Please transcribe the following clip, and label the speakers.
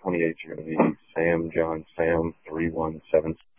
Speaker 1: 28 is going to be Sam John Sam 317.